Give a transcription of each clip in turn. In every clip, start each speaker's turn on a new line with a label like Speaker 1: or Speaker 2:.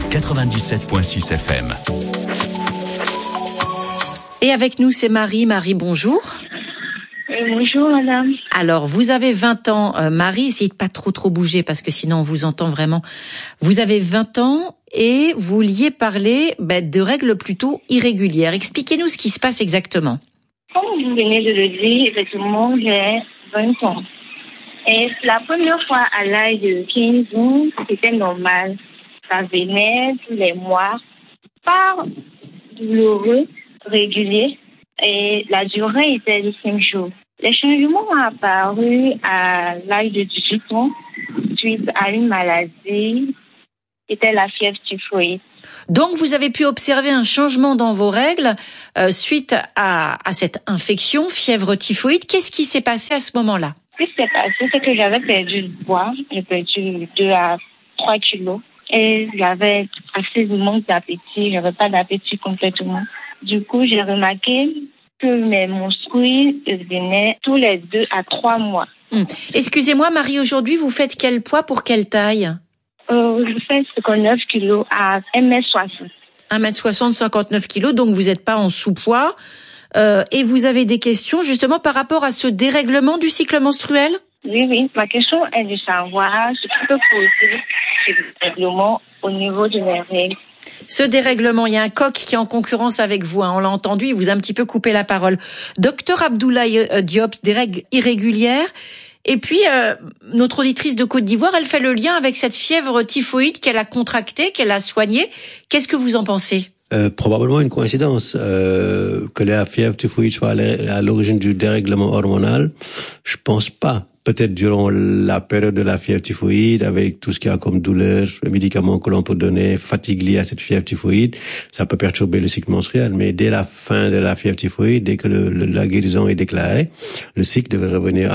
Speaker 1: 97.6 FM.
Speaker 2: Et avec nous, c'est Marie. Marie, bonjour.
Speaker 3: Bonjour, madame.
Speaker 2: Alors, vous avez 20 ans, Marie. Essayez de pas trop bouger parce que sinon on vous entend vraiment. Vous avez 20 ans et vous vouliez parler de règles plutôt irrégulières. Expliquez-nous ce qui se passe exactement.
Speaker 3: Comme vous venez de le dire, effectivement, j'ai 20 ans. Et la première fois à l'âge de 15 ans, c'était normal. Ça venait tous les mois, pas douloureux, régulier, et la durée était de 5 jours. Les changements ont apparu à l'âge de 18 ans suite à une maladie, c'était la fièvre typhoïde.
Speaker 2: Donc, vous avez pu observer un changement dans vos règles suite à cette infection, fièvre typhoïde. Qu'est-ce qui s'est passé à ce moment-là?
Speaker 3: Ce qui s'est passé, c'est que j'avais perdu du poids. J'ai perdu 2 à 3 kilos. Et j'avais assez de manque d'appétit. J'avais pas d'appétit complètement. Du coup, j'ai remarqué que mes menstrues venaient tous les 2 à 3 mois.
Speaker 2: Excusez-moi, Marie, aujourd'hui, vous faites quel poids pour quelle taille?
Speaker 3: Je fais 59 kilos à 1m60.
Speaker 2: 1m60, 59 kilos, donc vous n'êtes pas en sous-poids. Et vous avez des questions justement par rapport à ce dérèglement du cycle menstruel?
Speaker 3: Oui. Ma question est de savoir ce qui peut causer ce dérèglement au niveau de mes règles.
Speaker 2: Ce dérèglement, il y a un coq qui est en concurrence avec vous, on l'a entendu, il vous a un petit peu coupé la parole. Docteur Abdoulaye Diop, des règles irrégulières. Et puis, notre auditrice de Côte d'Ivoire, elle fait le lien avec cette fièvre typhoïde qu'elle a contractée, qu'elle a soignée. Qu'est-ce que vous en pensez?
Speaker 4: Probablement une coïncidence que la fièvre typhoïde soit à l'origine du dérèglement hormonal. Je pense pas. Peut-être durant la période de la fièvre typhoïde, avec tout ce qu'il y a comme douleur, médicaments que l'on peut donner, fatigue liée à cette fièvre typhoïde, ça peut perturber le cycle menstruel. Mais dès la fin de la fièvre typhoïde, dès que la guérison est déclarée, le cycle devrait revenir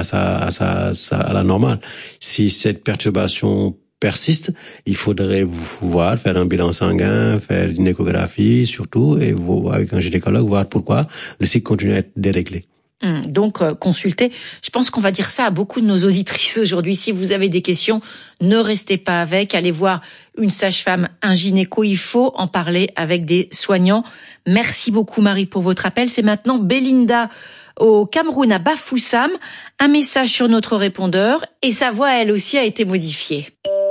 Speaker 4: à la normale. Si cette perturbation persiste, il faudrait voir, faire un bilan sanguin, faire une échographie surtout, et avec un gynécologue, voir pourquoi le cycle continue à être déréglé.
Speaker 2: Donc, consultez. Je pense qu'on va dire ça à beaucoup de nos auditrices aujourd'hui. Si vous avez des questions, ne restez pas avec. Allez voir une sage-femme, un gynéco. Il faut en parler avec des soignants. Merci beaucoup, Marie, pour votre appel. C'est maintenant Belinda au Cameroun, à Bafoussam. Un message sur notre répondeur et sa voix, elle aussi, a été modifiée.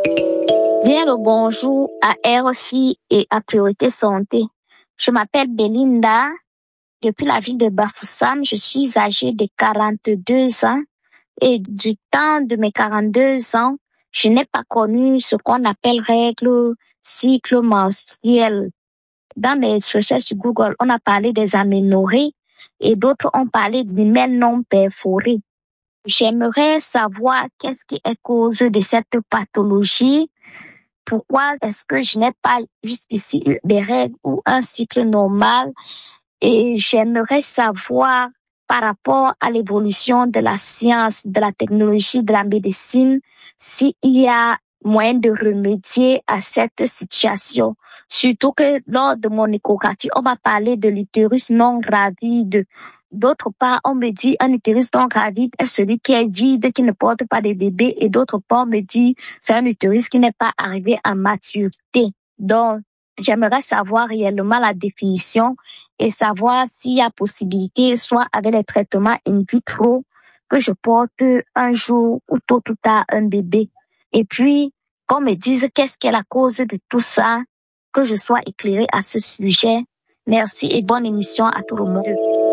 Speaker 5: Bien le bonjour à RFI et à Priorité Santé. Je m'appelle Belinda. Depuis la ville de Bafoussam, je suis âgée de 42 ans et du temps de mes 42 ans, je n'ai pas connu ce qu'on appelle règles, cycle menstruel. Dans mes recherches sur Google, on a parlé des aménorrhées et d'autres ont parlé d'hymen non perforés. J'aimerais savoir qu'est-ce qui est cause de cette pathologie. Pourquoi est-ce que je n'ai pas jusqu'ici eu des règles ou un cycle normal? Et j'aimerais savoir, par rapport à l'évolution de la science, de la technologie, de la médecine, s'il y a moyen de remédier à cette situation. Surtout que lors de mon échographie, on m'a parlé de l'utérus non gravide. D'autre part, on me dit un utérus non gravide est celui qui est vide, qui ne porte pas de bébé. Et d'autre part, on me dit c'est un utérus qui n'est pas arrivé à maturité. Donc, j'aimerais savoir réellement la définition et savoir s'il y a possibilité, soit avec les traitements in vitro, que je porte un jour ou tôt ou tard un bébé. Et puis, qu'on me dise qu'est-ce qui est la cause de tout ça, que je sois éclairée à ce sujet. Merci et bonne émission à tout le monde.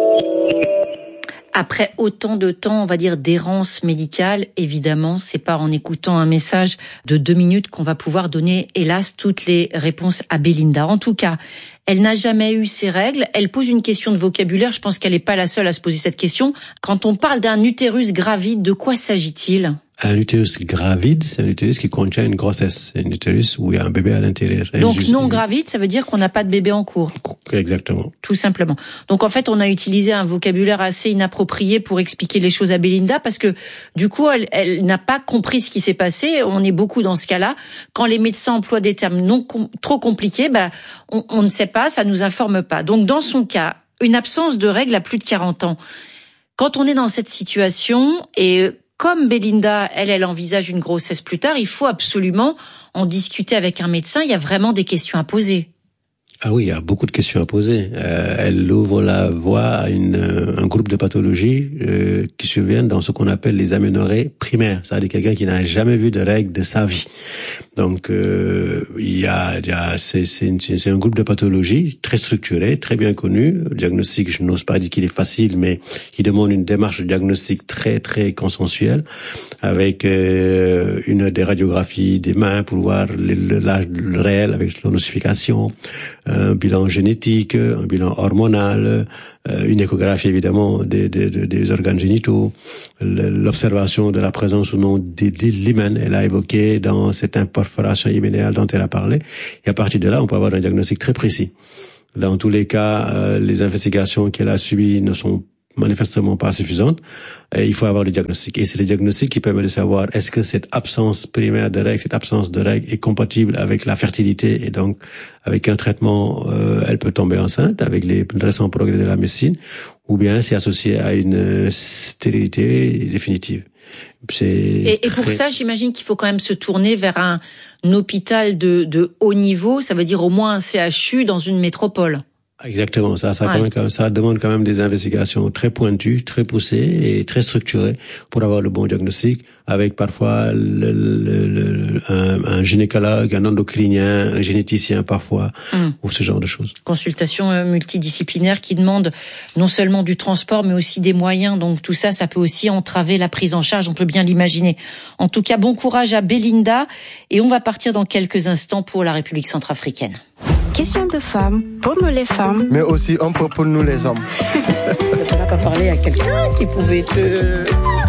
Speaker 2: Après autant de temps, on va dire, d'errance médicale, évidemment, c'est pas en écoutant un message de 2 minutes qu'on va pouvoir donner, hélas, toutes les réponses à Belinda. En tout cas, elle n'a jamais eu ses règles. Elle pose une question de vocabulaire. Je pense qu'elle n'est pas la seule à se poser cette question. Quand on parle d'un utérus gravide, de quoi s'agit-il?
Speaker 4: Un utérus gravide, c'est un utérus qui contient une grossesse. C'est un utérus où il y a un bébé à l'intérieur.
Speaker 2: Donc non gravide, ça veut dire qu'on n'a pas de bébé en cours.
Speaker 4: Exactement.
Speaker 2: Tout simplement. Donc en fait, on a utilisé un vocabulaire assez inapproprié pour expliquer les choses à Belinda parce que du coup, elle n'a pas compris ce qui s'est passé. On est beaucoup dans ce cas-là. Quand les médecins emploient des termes trop compliqués, on ne sait pas, ça nous informe pas. Donc dans son cas, une absence de règles à plus de 40 ans. Quand on est dans cette situation et comme Belinda, elle envisage une grossesse plus tard, il faut absolument en discuter avec un médecin. Il y a vraiment des questions à poser.
Speaker 4: Ah oui, il y a beaucoup de questions à poser. Elle ouvre la voie à un groupe de pathologies qui surviennent dans ce qu'on appelle les aménorrhées primaires, c'est-à-dire quelqu'un qui n'a jamais vu de règles de sa vie. Donc c'est un groupe de pathologies très structuré, très bien connu. Le diagnostic, je n'ose pas dire qu'il est facile, mais il demande une démarche de diagnostic très très consensuelle, avec des radiographies des mains pour voir l'âge réel avec l'ossification, un bilan génétique, un bilan hormonal, une échographie évidemment des organes génitaux, l'observation de la présence ou non des l'hymen. Elle a évoqué dans cette imperforation hyménéale dont elle a parlé. Et à partir de là, on peut avoir un diagnostic très précis. Dans tous les cas, les investigations qu'elle a subies ne sont manifestement pas suffisantes. Et il faut avoir le diagnostic. Et c'est le diagnostic qui permet de savoir est-ce que cette absence primaire de règles, cette absence de règles est compatible avec la fertilité, et donc avec un traitement, elle peut tomber enceinte avec les récents progrès de la médecine, ou bien c'est associé à une stérilité définitive.
Speaker 2: Et pour ça, j'imagine qu'il faut quand même se tourner vers un hôpital de haut niveau, ça veut dire au moins un CHU dans une métropole.
Speaker 4: Exactement, ça demande quand même des investigations très pointues, très poussées et très structurées pour avoir le bon diagnostic, avec parfois un gynécologue, un endocrinien, un généticien parfois, ou ce genre de choses.
Speaker 2: Consultation multidisciplinaire qui demande non seulement du transport mais aussi des moyens, donc tout ça, ça peut aussi entraver la prise en charge, on peut bien l'imaginer. En tout cas, bon courage à Belinda, et on va partir dans quelques instants pour la République centrafricaine.
Speaker 1: Question de femmes, pour nous les femmes.
Speaker 6: Mais aussi un peu pour nous les hommes.
Speaker 2: Tu n'as pas parlé à quelqu'un qui pouvait te...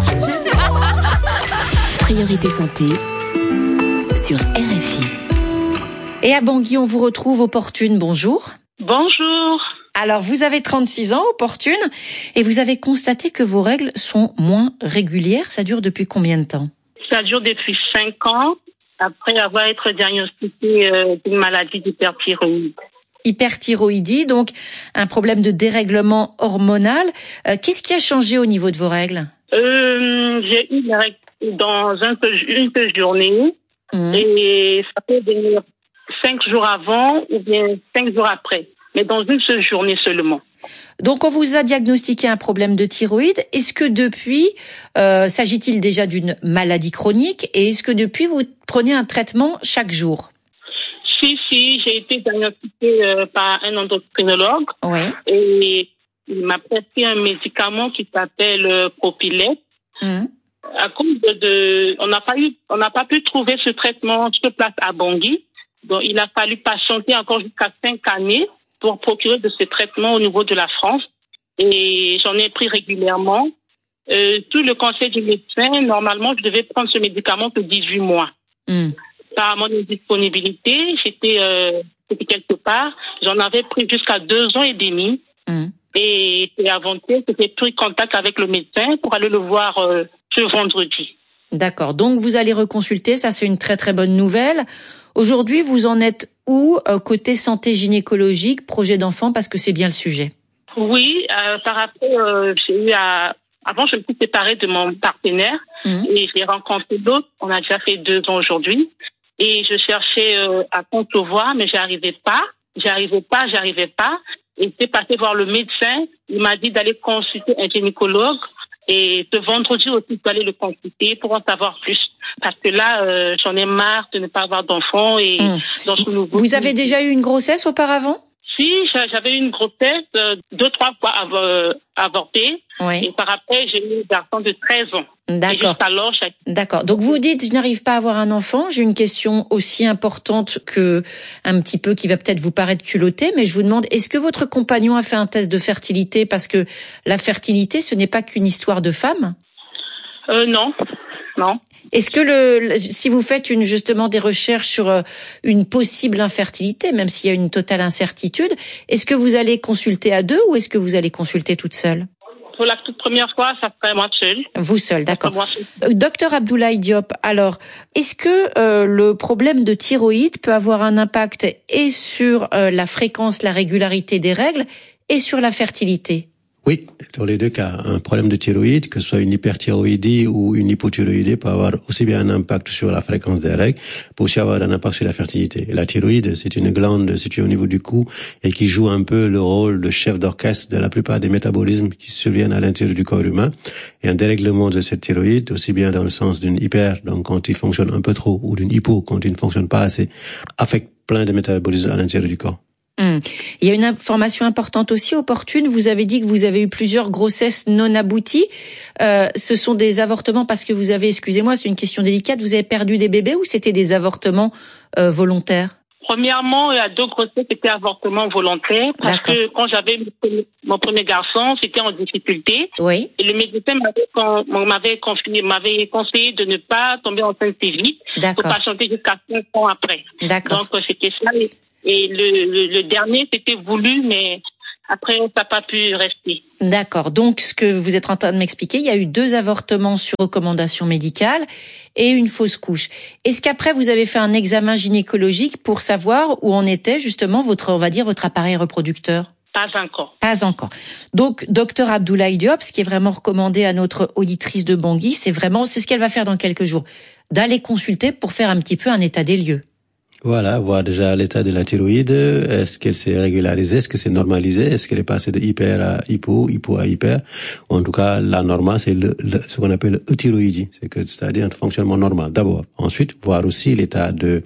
Speaker 7: Priorité santé sur RFI.
Speaker 2: Et à Bangui, on vous retrouve, Opportune, bonjour.
Speaker 8: Bonjour.
Speaker 2: Alors, vous avez 36 ans, Opportune, et vous avez constaté que vos règles sont moins régulières. Ça dure depuis combien de temps?
Speaker 8: Ça dure depuis 5 ans. Après avoir été diagnostiquée d'une maladie d'hyperthyroïde.
Speaker 2: Hyperthyroïdie, donc un problème de dérèglement hormonal. Qu'est-ce qui a changé au niveau de vos règles?
Speaker 8: J'ai eu les règles dans une seule journée, et ça peut venir 5 jours avant ou bien 5 jours après, mais dans une seule journée seulement.
Speaker 2: Donc on vous a diagnostiqué un problème de thyroïde. Est-ce que depuis, s'agit-il déjà d'une maladie chronique, et est-ce que depuis vous prenez un traitement chaque jour?
Speaker 8: Si, j'ai été diagnostiquée par un endocrinologue, et il m'a prescrit un médicament qui s'appelle Prophylax. À cause on n'a pas pu trouver ce traitement sur place à Bangui, donc il a fallu patienter encore jusqu'à 5 années pour procurer de ces traitements au niveau de la France, et j'en ai pris régulièrement. Tout le conseil du médecin, normalement, je devais prendre ce médicament pour 18 mois. Par mon indisponibilité, j'étais quelque part, j'en avais pris jusqu'à 2 ans et demi. Et c'est avant-hier que j'ai pris contact avec le médecin pour aller le voir ce vendredi.
Speaker 2: D'accord, donc vous allez reconsulter, ça c'est une très très bonne nouvelle. Aujourd'hui, vous en êtes où côté santé gynécologique, projet d'enfant, parce que c'est bien le sujet?
Speaker 8: Oui, par rapport, avant je me suis séparée de mon partenaire, et j'ai rencontré d'autres. On a déjà fait 2 ans aujourd'hui, et je cherchais à concevoir, mais j'arrivais pas. Et j'ai passé voir le médecin. Il m'a dit d'aller consulter un gynécologue, et ce vendredi aussi, je dois aller le consulter pour en savoir plus. Parce que là, j'en ai marre de ne pas avoir d'enfants. Et dans ce nouveau...
Speaker 2: Vous avez déjà eu une grossesse auparavant?
Speaker 8: Si, j'avais eu une grossesse 2-3 fois avortée.
Speaker 2: Oui.
Speaker 8: Et par après, j'ai eu un garçon de 13 ans.
Speaker 2: D'accord. D'accord. Donc vous dites, je n'arrive pas à avoir un enfant. J'ai une question aussi importante que un petit peu qui va peut-être vous paraître culottée, mais je vous demande, est-ce que votre compagnon a fait un test de fertilité? Parce que la fertilité, ce n'est pas qu'une histoire de femme.
Speaker 8: Non.
Speaker 2: Est-ce que si vous faites justement des recherches sur une possible infertilité, même s'il y a une totale incertitude, est-ce que vous allez consulter à 2 ou est-ce que vous allez consulter toute seule?
Speaker 8: Pour la toute première fois, ça serait moi seule.
Speaker 2: Vous seule, d'accord. Docteur Abdoulaye Diop, alors, est-ce que le problème de thyroïde peut avoir un impact et sur la fréquence, la régularité des règles et sur la fertilité?
Speaker 4: Oui, dans les deux cas, un problème de thyroïde, que ce soit une hyperthyroïdie ou une hypothyroïdie, peut avoir aussi bien un impact sur la fréquence des règles, peut aussi avoir un impact sur la fertilité. Et la thyroïde, c'est une glande située au niveau du cou et qui joue un peu le rôle de chef d'orchestre de la plupart des métabolismes qui surviennent à l'intérieur du corps humain. Et un dérèglement de cette thyroïde, aussi bien dans le sens d'une hyper, donc quand il fonctionne un peu trop, ou d'une hypo, quand il ne fonctionne pas assez, affecte plein de métabolismes à l'intérieur du corps.
Speaker 2: Il y a une information importante aussi, opportune. Vous avez dit que vous avez eu plusieurs grossesses non abouties. Ce sont des avortements parce que vous avez, excusez-moi, c'est une question délicate, vous avez perdu des bébés ou c'était des avortements volontaires?
Speaker 8: Premièrement, il y a 2 grossesses, c'était avortement volontaire parce que quand j'avais mon premier garçon, j'étais en difficulté.
Speaker 2: Oui. Et
Speaker 8: le médecin m'avait conseillé de ne pas tomber enceinte si vite.
Speaker 2: D'accord.
Speaker 8: Pour patienter jusqu'à 5 ans après.
Speaker 2: D'accord.
Speaker 8: Donc c'était ça. Et le dernier, c'était voulu, mais après, ça n'a pas pu rester.
Speaker 2: D'accord. Donc, ce que vous êtes en train de m'expliquer, il y a eu 2 avortements sur recommandation médicale et une fausse couche. Est-ce qu'après, vous avez fait un examen gynécologique pour savoir où en était justement votre appareil reproducteur?
Speaker 8: Pas encore.
Speaker 2: Pas encore. Donc, docteur Abdoulaye Diop, ce qui est vraiment recommandé à notre auditrice de Bangui, c'est ce qu'elle va faire dans quelques jours, d'aller consulter pour faire un petit peu un état des lieux.
Speaker 4: Voilà, voir déjà l'état de la thyroïde. Est-ce qu'elle s'est régularisée? Est-ce que c'est normalisé? Est-ce qu'elle est passée de hyper à hypo à hyper? Ou en tout cas, la normale, c'est ce qu'on appelle euthyroïdie. C'est-à-dire un fonctionnement normal. D'abord. Ensuite, voir aussi l'état de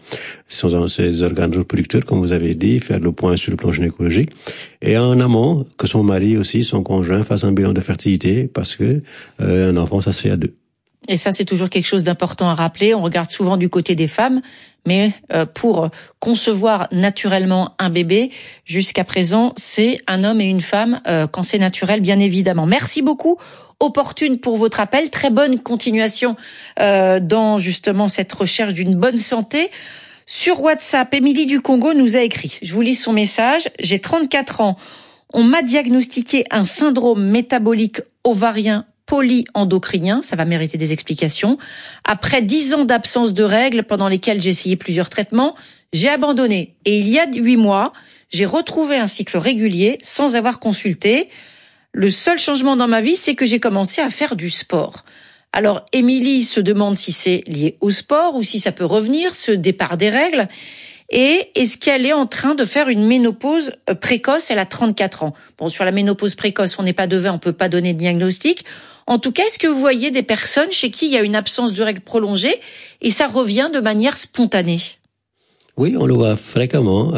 Speaker 4: ses organes reproducteurs, comme vous avez dit, faire le point sur le plan gynécologique. Et en amont, que son mari aussi, son conjoint, fasse un bilan de fertilité, parce que, un enfant, ça se fait à 2.
Speaker 2: Et ça, c'est toujours quelque chose d'important à rappeler. On regarde souvent du côté des femmes, mais pour concevoir naturellement un bébé, jusqu'à présent, c'est un homme et une femme quand c'est naturel, bien évidemment. Merci beaucoup, opportune, pour votre appel. Très bonne continuation dans justement cette recherche d'une bonne santé. Sur WhatsApp, Émilie du Congo nous a écrit. Je vous lis son message. J'ai 34 ans. On m'a diagnostiqué un syndrome métabolique ovarien polyendocrinien, ça va mériter des explications. Après 10 ans d'absence de règles pendant lesquelles j'ai essayé plusieurs traitements, j'ai abandonné. Et il y a 8 mois, j'ai retrouvé un cycle régulier sans avoir consulté. Le seul changement dans ma vie, c'est que j'ai commencé à faire du sport. Alors, Émilie se demande si c'est lié au sport ou si ça peut revenir, ce départ des règles. Et est-ce qu'elle est en train de faire une ménopause précoce? Elle a 34 ans. Bon, sur la ménopause précoce, on n'est pas devin, on peut pas donner de diagnostic. En tout cas, est-ce que vous voyez des personnes chez qui il y a une absence de règles prolongée et ça revient de manière spontanée?
Speaker 4: Oui, on le voit fréquemment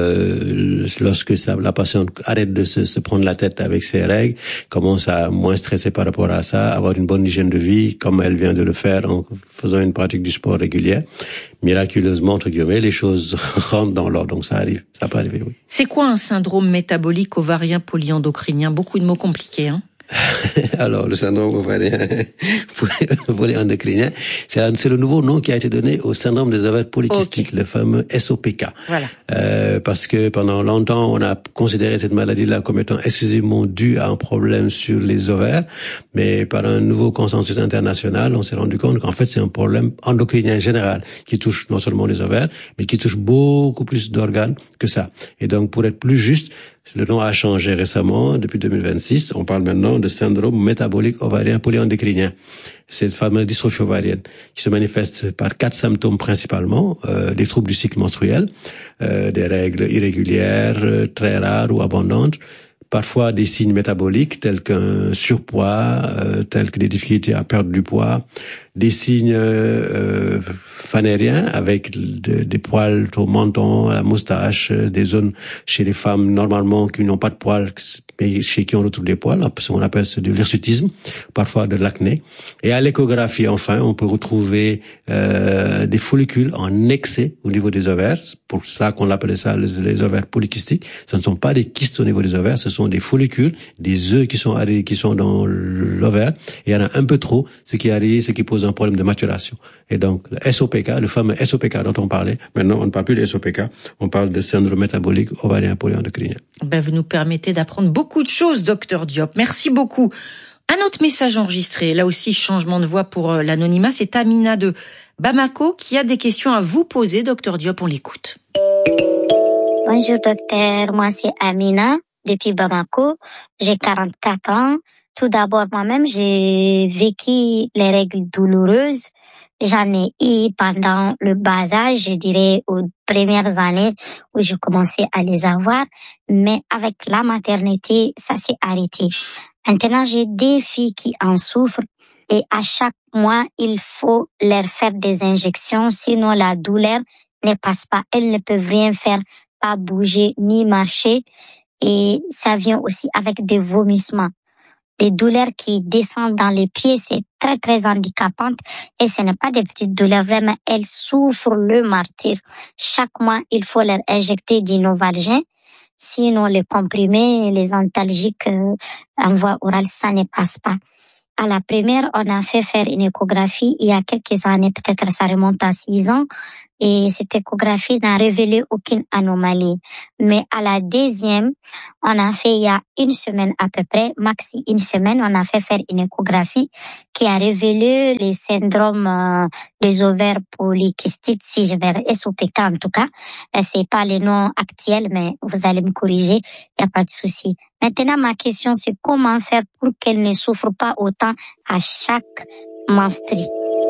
Speaker 4: lorsque la patiente arrête de se prendre la tête avec ses règles, commence à moins stresser par rapport à ça, avoir une bonne hygiène de vie, comme elle vient de le faire en faisant une pratique du sport régulière. Miraculeusement, entre guillemets, les choses rentrent dans l'ordre, donc ça arrive, ça peut arriver, oui.
Speaker 2: C'est quoi un syndrome métabolique ovarien polyendocrinien? Beaucoup de mots compliqués, hein?
Speaker 4: Alors, le syndrome ovarien polyendocrinien, c'est le nouveau nom qui a été donné au syndrome des ovaires polykystiques, le fameux SOPK.
Speaker 2: Voilà.
Speaker 4: Parce que pendant longtemps, on a considéré cette maladie-là comme étant exclusivement due à un problème sur les ovaires, mais par un nouveau consensus international, on s'est rendu compte qu'en fait, c'est un problème endocrinien général qui touche non seulement les ovaires, mais qui touche beaucoup plus d'organes que ça. Et donc, pour être plus juste, le nom a changé récemment, depuis 2026. On parle maintenant de syndrome métabolique ovarien polyendocrinien. Cette fameuse dystrophie ovarienne qui se manifeste par 4 symptômes principalement, des troubles du cycle menstruel, des règles irrégulières, très rares ou abondantes, parfois des signes métaboliques tels qu'un surpoids, tels que des difficultés à perdre du poids, des signes fanériens avec des poils au menton, à la moustache, des zones chez les femmes normalement qui n'ont pas de poils, mais chez qui on retrouve des poils, on appelle ça de l'hirsutisme, parfois de l'acné. Et à l'échographie, enfin, on peut retrouver des follicules en excès au niveau des ovaires. Pour ça qu'on appelle ça les ovaires polykystiques. Ce ne sont pas des kystes au niveau des ovaires, ce sont des follicules, des œufs qui sont dans l'ovaire. Et il y en a un peu trop, ce qui pose un problème de maturation. Et donc, le SOPK, le fameux SOPK dont on parlait, maintenant on ne parle plus de SOPK, on parle de syndrome métabolique ovarien polyendocrinien.
Speaker 2: Vous nous permettez d'apprendre beaucoup de choses, docteur Diop. Merci beaucoup. Un autre message enregistré, là aussi changement de voix pour l'anonymat, c'est Amina de Bamako qui a des questions à vous poser, docteur Diop, on l'écoute.
Speaker 5: Bonjour docteur, moi c'est Amina depuis Bamako. J'ai 44 ans. Tout d'abord, moi-même, j'ai vécu les règles douloureuses. J'en ai eu pendant le bas âge, je dirais aux premières années où je commençais à les avoir. Mais avec la maternité, ça s'est arrêté. Maintenant, j'ai des filles qui en souffrent et à chaque mois, il faut leur faire des injections, sinon la douleur ne passe pas. Elles ne peuvent rien faire, pas bouger ni marcher. Et ça vient aussi avec des vomissements. Des douleurs qui descendent dans les pieds, c'est très, très handicapante. Et ce n'est pas des petites douleurs, vraiment, elles souffrent le martyre. Chaque mois, il faut leur injecter du Novalgin. Sinon, les comprimés, les antalgiques en voie orale, ça ne passe pas. À la première, on a fait faire une échographie il y a quelques années, peut-être ça remonte à 6 ans. Et cette échographie n'a révélé aucune anomalie. Mais à la deuxième, on a fait il y a 1 semaine à peu près, maxi 1 semaine, on a fait faire une échographie qui a révélé le syndrome des ovaires polykystiques, si je vais SOPK en tout cas. C'est pas le nom actuel, mais vous allez me corriger, il n'y a pas de souci. Maintenant, ma question, c'est comment faire pour qu'elle ne souffre pas autant à chaque menstrie.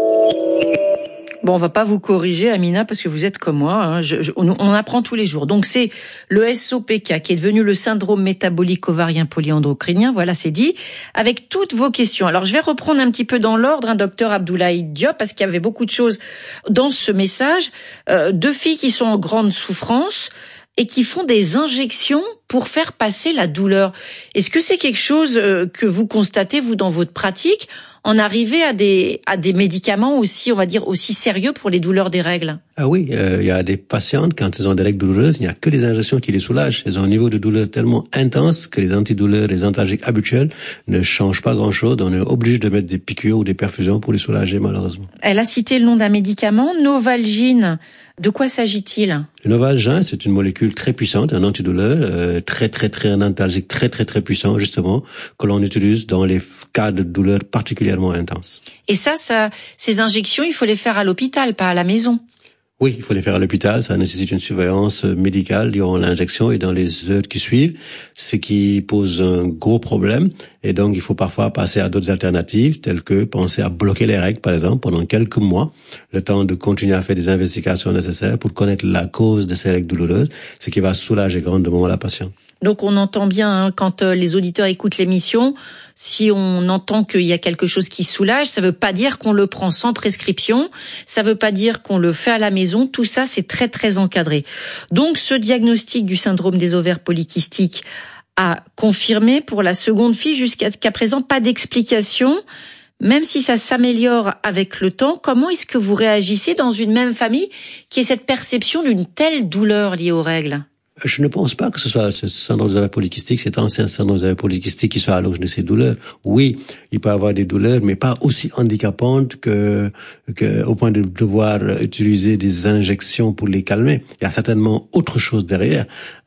Speaker 2: Bon, on va pas vous corriger, Amina, parce que vous êtes comme moi. Hein. On apprend tous les jours. Donc, c'est le SOPK qui est devenu le syndrome métabolique ovarien polyendocrinien. Voilà, c'est dit. Avec toutes vos questions. Alors, je vais reprendre un petit peu dans l'ordre, docteur Abdoulaye Diop, parce qu'il y avait beaucoup de choses dans ce message. 2 filles qui sont en grande souffrance et qui font des injections pour faire passer la douleur. Est-ce que c'est quelque chose que vous constatez, vous, dans votre pratique, en arriver à des médicaments aussi, on va dire, aussi sérieux pour les douleurs des règles?
Speaker 4: Ah oui, il y a des patientes, quand elles ont des règles douloureuses, il n'y a que les injections qui les soulagent. Elles ont un niveau de douleur tellement intense que les antidouleurs, les antalgiques habituels ne changent pas grand-chose. On est obligé de mettre des piqûres ou des perfusions pour les soulager, malheureusement.
Speaker 2: Elle a cité le nom d'un médicament, Novalgin. De quoi s'agit-il?
Speaker 4: Le Novalgin, c'est une molécule très puissante, un antidouleur, un antalgique très puissant, justement, que l'on utilise dans les cas de douleur particulièrement intenses.
Speaker 2: Et ça, ces injections, il faut les faire à l'hôpital, pas à la maison?
Speaker 4: Oui, il faut les faire à l'hôpital. Ça nécessite une surveillance médicale durant l'injection et dans les heures qui suivent, ce qui pose un gros problème. Et donc, il faut parfois passer à d'autres alternatives, telles que penser à bloquer les règles, par exemple, pendant quelques mois, le temps de continuer à faire des investigations nécessaires pour connaître la cause de ces règles douloureuses, ce qui va soulager grandement la patiente.
Speaker 2: Donc on entend bien, quand les auditeurs écoutent l'émission, si on entend qu'il y a quelque chose qui soulage, ça veut pas dire qu'on le prend sans prescription, ça veut pas dire qu'on le fait à la maison, tout ça c'est très très encadré. Donc ce diagnostic du syndrome des ovaires polykystiques a confirmé pour la seconde fille, jusqu'à présent pas d'explication. Même si ça s'améliore avec le temps, comment est-ce que vous réagissez dans une même famille qui ait cette perception d'une telle douleur liée aux règles?
Speaker 4: Je ne pense pas que ce soit ce syndrome des ovaires polykystiques, cet ancien syndrome des ovaires polykystiques qui soit à l'origine de ces douleurs. Oui, il peut y avoir des douleurs, mais pas aussi handicapantes que au point de devoir utiliser des injections pour les calmer. Il y a certainement autre chose derrière.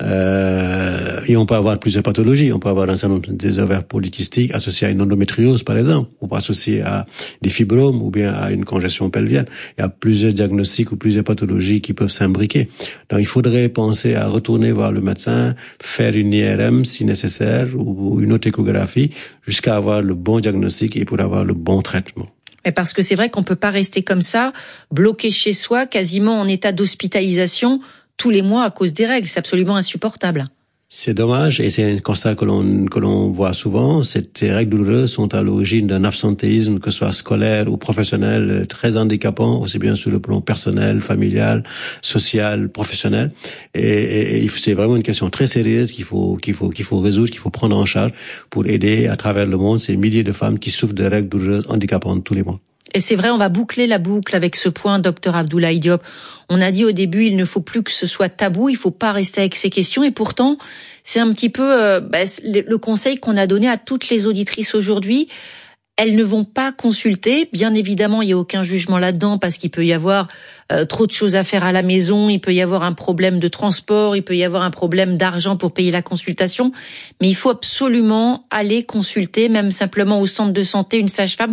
Speaker 4: Et on peut avoir plusieurs pathologies. On peut avoir un syndrome des ovaires polykystiques associé à une endométriose, par exemple, ou associé à des fibromes, ou bien à une congestion pelvienne. Il y a plusieurs diagnostics ou plusieurs pathologies qui peuvent s'imbriquer. Donc, il faudrait penser à retourner voir le médecin, faire une IRM si nécessaire ou une autre échographie jusqu'à avoir le bon diagnostic et pour avoir le bon traitement.
Speaker 2: Mais parce que c'est vrai qu'on peut pas rester comme ça, bloqué chez soi, quasiment en état d'hospitalisation tous les mois à cause des règles. C'est absolument insupportable.
Speaker 4: C'est dommage et c'est un constat que l'on voit souvent. Ces règles douloureuses sont à l'origine d'un absentéisme, que ce soit scolaire ou professionnel, très handicapant, aussi bien sur le plan personnel, familial, social, professionnel. Et c'est vraiment une question très sérieuse qu'il faut résoudre, qu'il faut prendre en charge pour aider à travers le monde ces milliers de femmes qui souffrent de règles douloureuses handicapantes tous les mois.
Speaker 2: Et c'est vrai, on va boucler la boucle avec ce point, docteur Abdoulaye Diop. On a dit au début, il ne faut plus que ce soit tabou, il faut pas rester avec ces questions. Et pourtant, c'est un petit peu le conseil qu'on a donné à toutes les auditrices aujourd'hui. Elles ne vont pas consulter. Bien évidemment, il n'y a aucun jugement là-dedans parce qu'il peut y avoir trop de choses à faire à la maison, il peut y avoir un problème de transport, il peut y avoir un problème d'argent pour payer la consultation. Mais il faut absolument aller consulter, même simplement au centre de santé, une sage-femme,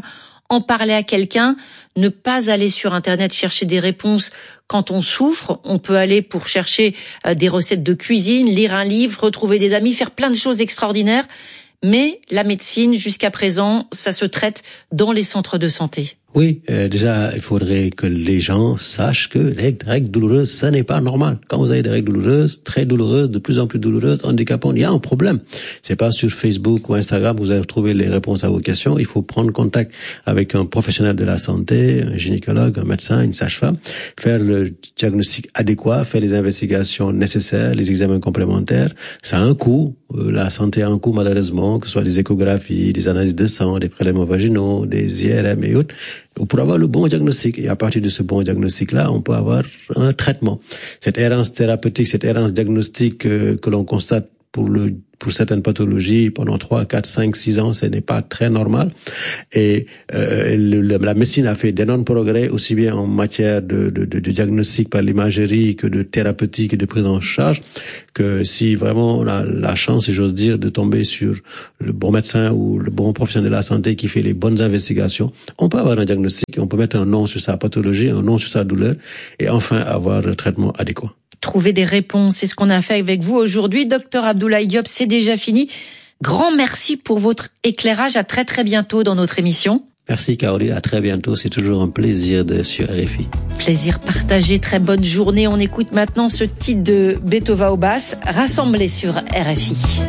Speaker 2: en parler à quelqu'un, ne pas aller sur Internet chercher des réponses quand on souffre. On peut aller pour chercher des recettes de cuisine, lire un livre, retrouver des amis, faire plein de choses extraordinaires. Mais la médecine, jusqu'à présent, ça se traite dans les centres de santé.
Speaker 4: Oui, déjà, il faudrait que les gens sachent que les règles douloureuses, ça n'est pas normal. Quand vous avez des règles douloureuses, très douloureuses, de plus en plus douloureuses, handicapantes, il y a un problème. C'est pas sur Facebook ou Instagram que vous allez trouver les réponses à vos questions. Il faut prendre contact avec un professionnel de la santé, un gynécologue, un médecin, une sage-femme, faire le diagnostic adéquat, faire les investigations nécessaires, les examens complémentaires. Ça a un coût. La santé a un coût, malheureusement, que ce soit des échographies, des analyses de sang, des prélèvements vaginaux, des IRM et autres, pour avoir le bon diagnostic. Et à partir de ce bon diagnostic-là, on peut avoir un traitement. Cette errance thérapeutique, cette errance diagnostique que l'on constate pour certaines pathologies pendant 3, 4, 5, 6 ans, ce n'est pas très normal. Et la médecine a fait d'énormes progrès, aussi bien en matière de diagnostic par l'imagerie que de thérapeutique et de prise en charge, que si vraiment on a la chance, si j'ose dire, de tomber sur le bon médecin ou le bon professionnel de la santé qui fait les bonnes investigations, on peut avoir un diagnostic, on peut mettre un nom sur sa pathologie, un nom sur sa douleur, et enfin avoir un traitement adéquat.
Speaker 2: Trouver des réponses, c'est ce qu'on a fait avec vous aujourd'hui. Docteur Abdoulaye Diop, c'est déjà fini. Grand merci pour votre éclairage. À très très bientôt dans notre émission.
Speaker 4: Merci Caroline, à très bientôt. C'est toujours un plaisir d'être sur RFI.
Speaker 2: Plaisir partagé, très bonne journée. On écoute maintenant ce titre de Beethoven au basse, rassemblé sur RFI.